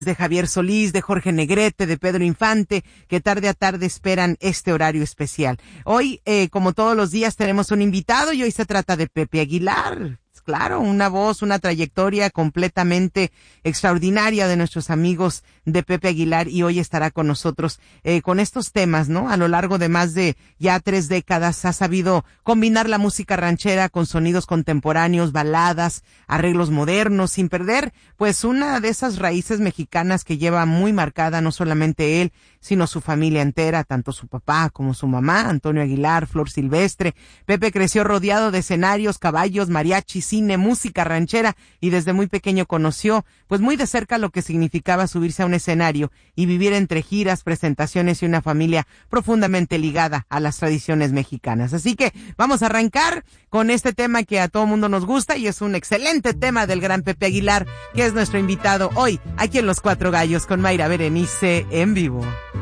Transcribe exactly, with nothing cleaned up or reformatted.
de Javier Solís, de Jorge Negrete, de Pedro Infante, que tarde a tarde esperan este horario especial. Hoy, eh, como todos los días, tenemos un invitado y hoy se trata de Pepe Aguilar. Claro, una voz, una trayectoria completamente extraordinaria de nuestros amigos de Pepe Aguilar, y hoy estará con nosotros eh, con estos temas, ¿no? A lo largo de más de ya tres décadas ha sabido combinar la música ranchera con sonidos contemporáneos, baladas, arreglos modernos, sin perder pues una de esas raíces mexicanas que lleva muy marcada no solamente él, sino su familia entera, tanto su papá como su mamá, Antonio Aguilar, Flor Silvestre. Pepe creció rodeado de escenarios, caballos, mariachis, cine, música ranchera, y desde muy pequeño conoció pues muy de cerca lo que significaba subirse a un escenario y vivir entre giras, presentaciones y una familia profundamente ligada a las tradiciones mexicanas. Así que vamos a arrancar con este tema que a todo mundo nos gusta y es un excelente tema del gran Pepe Aguilar, que es nuestro invitado hoy aquí en Los Cuatro Gallos con Mayra Berenice en vivo.